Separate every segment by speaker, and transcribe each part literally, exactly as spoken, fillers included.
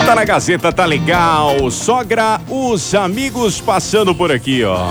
Speaker 1: Tá na Gazeta, tá legal. Sogra, os amigos passando por aqui, ó.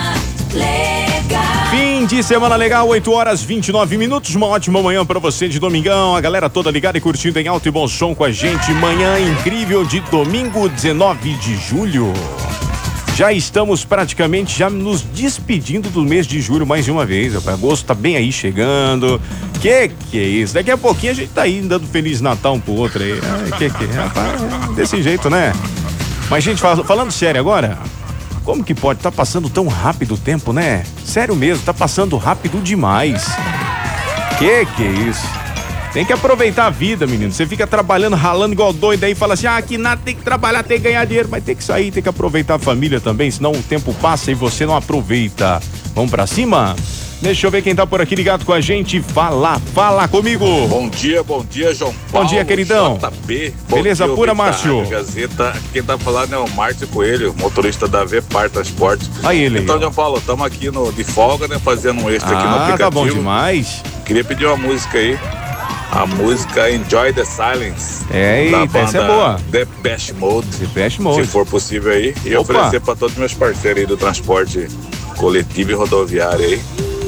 Speaker 1: Fim de semana legal, oito horas e vinte e nove minutos. Uma ótima manhã pra você de domingão. A galera toda ligada e curtindo em alto e bom som com a gente. Manhã incrível de domingo, dezenove de julho. Já estamos praticamente já nos despedindo do mês de julho mais uma vez. Rapaz. Agosto tá bem aí chegando. Que que é isso? Daqui a pouquinho a gente tá aí dando Feliz Natal um pro outro aí. Ai, que que é? Rapaz, desse jeito, né? Mas, gente, falando sério agora, como que pode? Tá passando tão rápido o tempo, né? Sério mesmo, tá passando rápido demais. Que que é isso? Tem que aproveitar a vida, menino. Você fica trabalhando, ralando igual doido aí, fala assim, ah, que nada, tem que trabalhar, tem que ganhar dinheiro, mas tem que sair, tem que aproveitar a família também, senão o tempo passa e você não aproveita. Vamos pra cima? Deixa eu ver quem tá por aqui ligado com a gente. Fala, fala comigo.
Speaker 2: Bom dia, bom dia, João Paulo.
Speaker 1: Bom dia, queridão.
Speaker 2: J B.
Speaker 1: Beleza
Speaker 2: dia,
Speaker 1: pura, Márcio.
Speaker 2: Gazeta. Quem tá falando é o Márcio Coelho, motorista da Vepar Transporte.
Speaker 1: Aí ele.
Speaker 2: Então, João Paulo, estamos aqui no, de folga, né? Fazendo um extra
Speaker 1: ah,
Speaker 2: aqui no aplicativo.
Speaker 1: Tá bom demais.
Speaker 2: Queria pedir uma música aí. A música Enjoy the Silence.
Speaker 1: É, eita, essa é boa.
Speaker 2: Depeche Mode.
Speaker 1: Depeche Mode.
Speaker 2: Se for possível aí. E Opa. oferecer para todos os meus parceiros aí do transporte coletivo e rodoviário aí.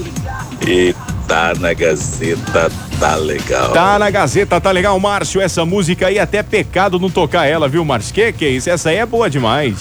Speaker 2: E tá na Gazeta, tá legal.
Speaker 1: Tá na Gazeta, tá legal, Márcio. Essa música aí até pecado não tocar ela, viu, Márcio? Que que é isso? Essa aí é boa demais.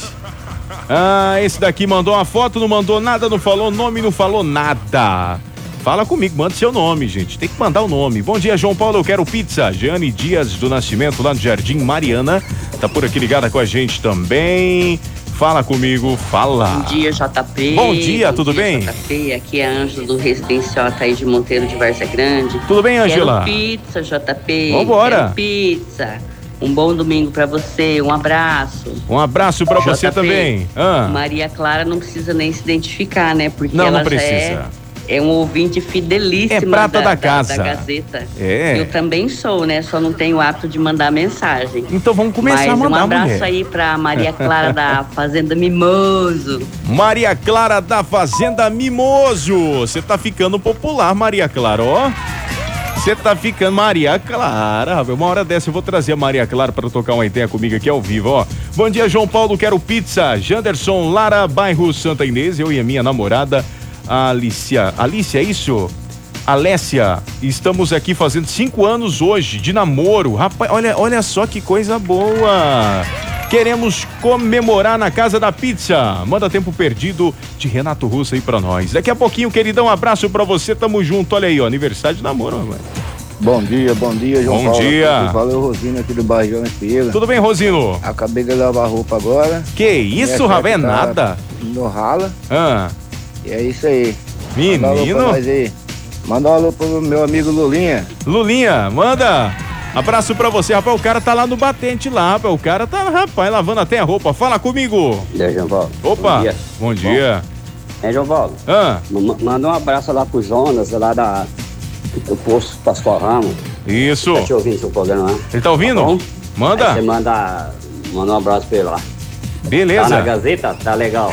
Speaker 1: Ah, esse daqui mandou uma foto, não mandou nada, não falou nome, não falou nada. Fala comigo, manda seu nome, gente. Tem que mandar o nome. Bom dia, João Paulo, eu quero pizza. Jane Dias do Nascimento, lá no Jardim Mariana. Tá por aqui ligada com a gente também. Fala comigo, fala.
Speaker 3: Bom dia, J P.
Speaker 1: Bom dia,
Speaker 3: Bom
Speaker 1: tudo
Speaker 3: dia,
Speaker 1: bem?
Speaker 3: J P, aqui é a Ângela do Residencial Ataíde Monteiro de Várzea Grande.
Speaker 1: Tudo bem, Ângela?
Speaker 3: Quero pizza, J P.
Speaker 1: Vambora.
Speaker 3: Quero pizza. Um bom domingo pra você, um abraço.
Speaker 1: Um abraço pra J P, você também.
Speaker 3: Ah. Maria Clara não precisa nem se identificar, né? Porque
Speaker 1: não,
Speaker 3: ela
Speaker 1: não precisa.
Speaker 3: Já é... É um ouvinte fidelíssimo
Speaker 1: é prata
Speaker 3: da,
Speaker 1: da casa.
Speaker 3: Da, da Gazeta.
Speaker 1: É.
Speaker 3: Eu também sou, né? Só não tenho o hábito de mandar mensagem.
Speaker 1: Então vamos começar
Speaker 3: Mas
Speaker 1: a mandar,
Speaker 3: um abraço
Speaker 1: mulher.
Speaker 3: aí pra Maria Clara da Fazenda Mimoso.
Speaker 1: Maria Clara da Fazenda Mimoso. Você tá ficando popular, Maria Clara, ó. Você tá ficando Maria Clara. Uma hora dessa eu vou trazer a Maria Clara para tocar uma ideia comigo aqui ao vivo, ó. Bom dia, João Paulo, quero pizza. Janderson Lara, bairro Santa Inês, eu e a minha namorada Alicia, Alicia, é isso? Alessia, estamos aqui fazendo cinco anos hoje de namoro. Rapaz, olha, olha só que coisa boa. Queremos comemorar na Casa da Pizza. Manda Tempo Perdido de Renato Russo aí pra nós. Daqui a pouquinho, queridão, um abraço pra você, tamo junto. Olha aí, ó, aniversário de namoro, mano.
Speaker 4: Bom dia, bom dia, João
Speaker 1: bom
Speaker 4: Paulo.
Speaker 1: Bom dia.
Speaker 4: Valeu, Rosino aqui do bairro João Espírito.
Speaker 1: Tudo bem, Rosino?
Speaker 4: Acabei de lavar roupa agora.
Speaker 1: Que isso, rapaz, é
Speaker 4: tá
Speaker 1: nada.
Speaker 4: No rala.
Speaker 1: Ah.
Speaker 4: E é isso aí.
Speaker 1: Menino.
Speaker 4: Manda um alô, aí. Manda um alô pro meu amigo Lulinha.
Speaker 1: Lulinha, manda. Abraço pra você, rapaz. O cara tá lá no batente lá, rapaz. O cara tá, rapaz, lavando até a roupa. Fala comigo.
Speaker 5: E aí, João Paulo?
Speaker 1: Opa.
Speaker 5: Bom dia.
Speaker 1: Bom dia.
Speaker 5: Bom, é, João Paulo.
Speaker 1: Ah.
Speaker 5: Manda um abraço lá pro Jonas, lá da, do posto Pascoal Ramos.
Speaker 1: Isso.
Speaker 5: Tá te ouvindo seu programa lá.
Speaker 1: Ele tá ouvindo?
Speaker 5: Tá
Speaker 1: manda.
Speaker 5: Aí você manda, manda um abraço pra ele lá.
Speaker 1: Beleza.
Speaker 5: Tá na Gazeta? Tá legal.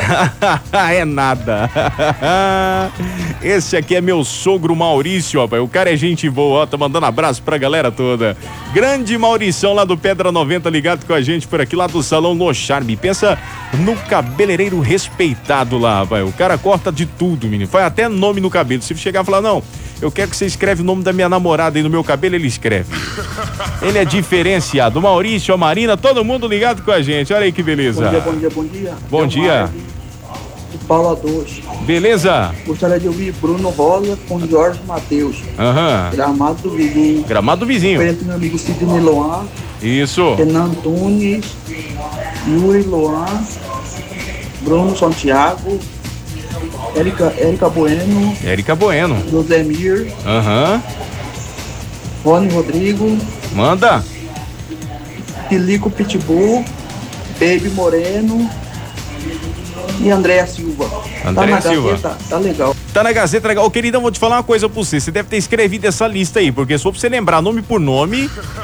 Speaker 1: É nada. Esse aqui é meu sogro Maurício, rapaz. O cara é gente boa, ó. Tá mandando abraço pra galera toda. Grande Maurição lá do Pedra noventa ligado com a gente por aqui, lá do Salão No Charme. Pensa no cabeleireiro respeitado lá, rapaz. O cara corta de tudo, menino. Faz até nome no cabelo. Se chegar e falar, não, eu quero que você escreve o nome da minha namorada aí no meu cabelo, ele escreve. Ele é diferenciado. Maurício, a Marina, todo mundo ligado com a gente. Olha aí que beleza.
Speaker 6: Bom dia, bom dia, bom dia.
Speaker 1: Bom dia.
Speaker 6: Paula dois.
Speaker 1: Beleza.
Speaker 6: Gostaria de ouvir Bruno Rosa com Jorge Matheus.
Speaker 1: Aham. Uhum.
Speaker 6: Gramado do Vizinho.
Speaker 1: Gramado do Vizinho.
Speaker 6: Frente meu amigo Sidney Loan.
Speaker 1: Isso.
Speaker 6: Renan Antunes. Yuri Loan. Bruno Santiago. Érica, Érica Bueno.
Speaker 1: Érica Bueno.
Speaker 6: José Mir.
Speaker 1: Aham. Uhum.
Speaker 6: Rony Rodrigo.
Speaker 1: Manda.
Speaker 6: Pilico Pitbull. Baby Moreno. E Andréa Silva.
Speaker 1: Andréa
Speaker 6: tá na
Speaker 1: Silva.
Speaker 6: Gazeta, tá legal.
Speaker 1: Tá na Gazeta, legal. Ô, queridão, vou te falar uma coisa pra você. Você deve ter escrevido essa lista aí, porque se for pra você lembrar nome por nome,